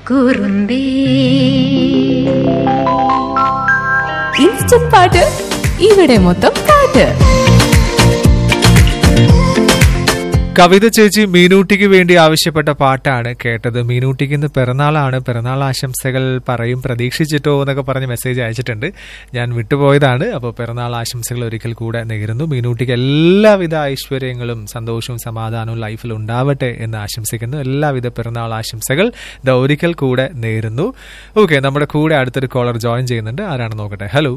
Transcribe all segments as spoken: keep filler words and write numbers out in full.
കുറുമ്പേ. Instant പാട്ട് ഇവിടെ മൊത്തം പാട്ട്. കവിത ചേച്ചി മീനൂട്ടിക്ക് വേണ്ടി ആവശ്യപ്പെട്ട പാട്ടാണ് കേട്ടത്. മീനൂട്ടിക്ക് ഇന്ന് പിറന്നാളാണ്, പിറന്നാൾ ആശംസകൾ പറയും പ്രതീക്ഷിച്ചിട്ടോ എന്നൊക്കെ പറഞ്ഞ് മെസ്സേജ് അയച്ചിട്ടുണ്ട്. ഞാൻ വിട്ടുപോയതാണ്. അപ്പോൾ പിറന്നാൾ ആശംസകൾ ഒരിക്കൽ കൂടെ നേരുന്നു. മീനൂട്ടിക്ക് എല്ലാവിധ ഐശ്വര്യങ്ങളും സന്തോഷവും സമാധാനവും ലൈഫിൽ ഉണ്ടാവട്ടെ എന്ന് ആശംസിക്കുന്നു. എല്ലാവിധ പിറന്നാൾ ആശംസകൾ ദാ ഒരിക്കൽ കൂടെ നേരുന്നു. ഓക്കെ, നമ്മുടെ കൂടെ അടുത്തൊരു കോളർ ജോയിൻ ചെയ്യുന്നുണ്ട്. ആരാണ് നോക്കട്ടെ. Hello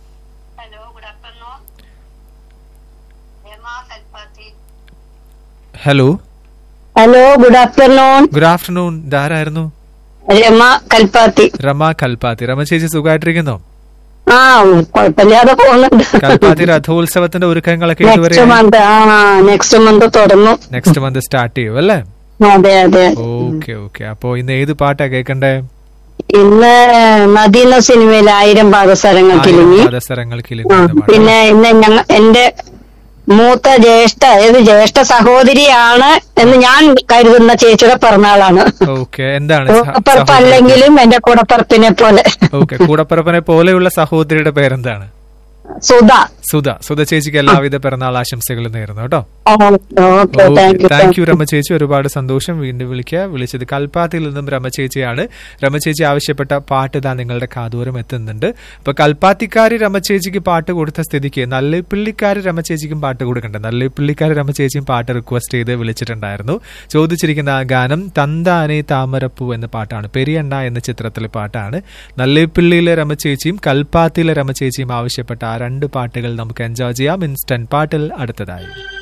hello hello good afternoon. Good afternoon. ഇതാരായിരുന്നു? Rama Kalpathi. Rama Kalpathi. Rama ചേച്ചി സുഖമായിട്ടിരിക്കുന്നോ? ആ കുഴപ്പമില്ലാതെ പോകുന്നുണ്ട്. കൽപ്പാത്തി രഥോത്സവത്തിന്റെ ഒരുക്കങ്ങളൊക്കെ നെക്സ്റ്റ് മന്ത് ആ നെക്സ്റ്റ് മന്ത് തുടങ്ങും. നെക്സ്റ്റ് മന്ത് സ്റ്റാർട്ട് ചെയ്യും അല്ലേ? അതെ അതെ. Okay okay. അപ്പൊ ഇന്ന് ഏത് പാട്ടാ കേൾക്കണ്ടേ? ഇന്ന് നദീന സിനിമയിൽ ആയിരം പാദസരങ്ങൾ കിലുങ്ങി. പാദസരങ്ങൾ കിലുങ്ങി. പിന്നെ ഇന്ന് ഞങ്ങ എന്റെ മൂത്ത ജ്യേഷ്ഠ ഏത് ജ്യേഷ്ഠ സഹോദരിയാണ് എന്ന് ഞാൻ കരുതുന്ന ചേച്ചിയുടെ പിറന്നാളാണ്. ഓക്കെ. എന്താണ് കൂടപ്പറപ്പ് അല്ലെങ്കിലും എന്റെ കൂടപ്പറപ്പിനെ പോലെ. ഓക്കെ. കൂടപ്പറപ്പിനെ പോലെയുള്ള സഹോദരിയുടെ പേരെന്താണ്? സുധ. സുധ. സുധ ചേച്ചിക്ക് എല്ലാവിധ പിറന്നാൾ ആശംസകളും നേരുന്നു കേട്ടോ. താങ്ക് യു രമ ചേച്ചി. ഒരുപാട് സന്തോഷം. വീണ്ടും വിളിക്കുക. വിളിച്ചത് കൽപ്പാത്തിയിൽ നിന്നും രമ ചേച്ചിയാണ്. രമ ചേച്ചി ആവശ്യപ്പെട്ട പാട്ട് ഇതാ നിങ്ങളുടെ കാതോരം എത്തുന്നുണ്ട്. അപ്പൊ കൽപ്പാത്തിക്കാരി രമ ചേച്ചിക്ക് പാട്ട് കൊടുത്ത സ്ഥിതിക്ക് നല്ലിപ്പിള്ളിക്കാരി രമ ചേച്ചിക്കും പാട്ട് കൊടുക്കണ്ടേ? നല്ലിപ്പിള്ളിക്കാരി രമ ചേച്ചിയും പാട്ട് റിക്വസ്റ്റ് ചെയ്ത് വിളിച്ചിട്ടുണ്ടായിരുന്നു. ചോദിച്ചിരിക്കുന്ന ആ ഗാനം തന്താനെ താമരപ്പൂ എന്ന പാട്ടാണ്. പെരിയണ്ണ എന്ന ചിത്രത്തിലെ പാട്ടാണ്. നല്ലിപ്പിള്ളിയിലെ രമ ചേച്ചിയും കൽപ്പാത്തിയിലെ രമ ചേച്ചിയും ആവശ്യപ്പെട്ട ആ രണ്ട് പാട്ടുകൾ നമുക്ക് എൻജോയ് ചെയ്യാം. ഇൻസ്റ്റന്റ് പാട്ടിൽ അടുത്തതായി